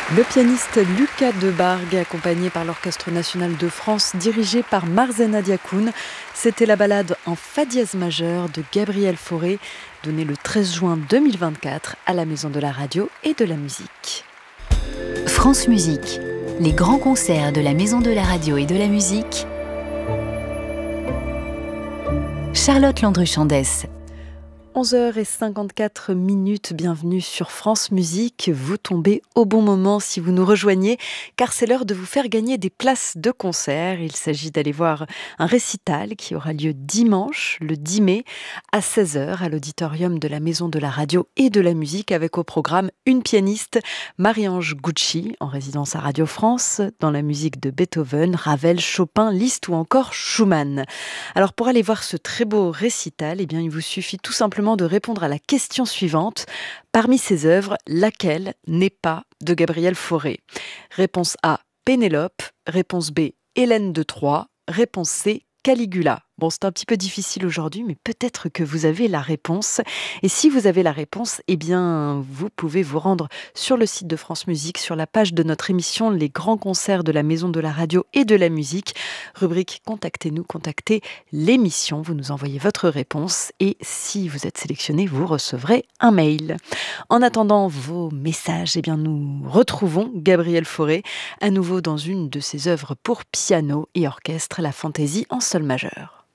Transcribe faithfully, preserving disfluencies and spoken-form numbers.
Le pianiste Lucas Debargue, accompagné par l'Orchestre national de France, dirigé par Marzena Diacoune. C'était la ballade en fa dièse majeur de Gabriel Fauré, donnée le treize juin deux mille vingt-quatre à la Maison de la Radio et de la Musique. France Musique, les grands concerts de la Maison de la Radio et de la Musique. Charlotte Landru-Chandès. onze heures cinquante-quatre minutes, bienvenue sur France Musique. Vous tombez au bon moment si vous nous rejoignez, car c'est l'heure de vous faire gagner des places de concert. Il s'agit d'aller voir un récital qui aura lieu dimanche, le dix mai, à seize heures, à l'auditorium de la Maison de la Radio et de la Musique, avec au programme une pianiste, Marie-Ange Gucci, en résidence à Radio France, dans la musique de Beethoven, Ravel, Chopin, Liszt ou encore Schumann. Alors pour aller voir ce très beau récital, eh bien, il vous suffit tout simplement de répondre à la question suivante. Parmi ces œuvres, laquelle n'est pas de Gabriel Fauré ? Réponse A, Pénélope. Réponse B, Hélène de Troie. Réponse C, Caligula. Bon, c'est un petit peu difficile aujourd'hui, mais peut-être que vous avez la réponse. Et si vous avez la réponse, eh bien, vous pouvez vous rendre sur le site de France Musique, sur la page de notre émission Les grands concerts de la Maison de la Radio et de la Musique. Rubrique Contactez-nous, contactez l'émission. Vous nous envoyez votre réponse et si vous êtes sélectionné, vous recevrez un mail. En attendant vos messages, eh bien, nous retrouvons Gabriel Fauré à nouveau dans une de ses œuvres pour piano et orchestre, la Fantaisie en sol majeur.